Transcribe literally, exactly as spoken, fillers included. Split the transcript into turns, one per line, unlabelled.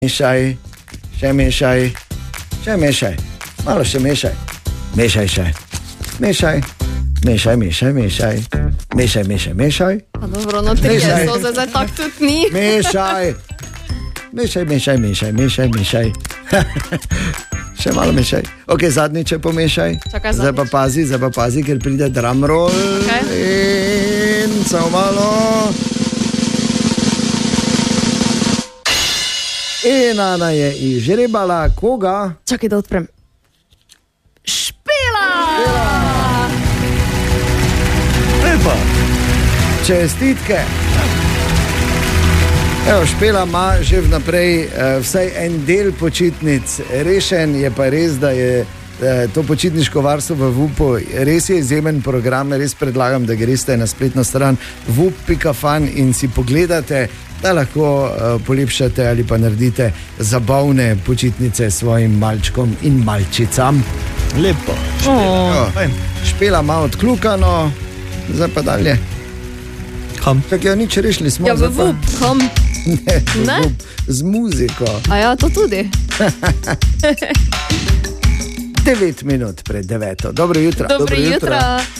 Mešaj, še mešaj, še mešaj, malo še mešaj, mešaj še, mešaj, mešaj, mešaj, mešaj, mešaj, mešaj, mešaj.
Pa dobro, no tri je to, zdaj tak tudi ni.
Mešaj, mešaj, mešaj, mešaj, mešaj, mešaj. Še malo mešaj. Ok, zadnjič pomešaj.
Čakaj,
zdaj pa pazi, zdaj pa pazi, ker pride drumroll.
Okay.
In samo malo. In Ana je izžrebala koga?
Čakaj, da odprem. Špela!
Lepo. Čestitke. Evo, Špela ima že vnaprej eh, vsaj en del počitnic rešen, je pa res, da je eh, to počitniško varstvo v vupu res je izjemen program, res predlagam, da greste na spletno stran vup pika fan in si pogledate, da lahko eh, polepšate ali pa naredite zabavne počitnice svojim malčkom in malčicam.
Lepo.
Oh.
Špela ima odkljukano, zdaj pa dalje.
Kam?
Tako jo nič rešili smo.
Ja, v vup, kam?
Ne,
Ne?
vup, z muziko.
A ja, to tudi.
devet minut pred deveto. Dobro jutro.
Dobro jutro.